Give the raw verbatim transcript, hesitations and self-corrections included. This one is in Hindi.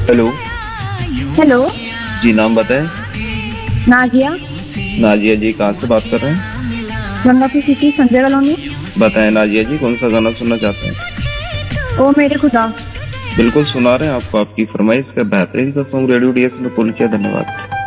हेलो। हेलो। जी नाम बताएं। नाजिया। नाजिया जी कहाँ से बात कर रहे हैं? Gangapur city, Sanjay colony. बताएं नाजिया जी कौन सा गाना सुनना चाहते हैं? ओ मेरे खुदा। बिल्कुल सुना रहे हैं आपको, आपकी फरमाइश का बेहतरीन सा सॉन्ग रेडियो डीएस में पुल किया। धन्यवाद।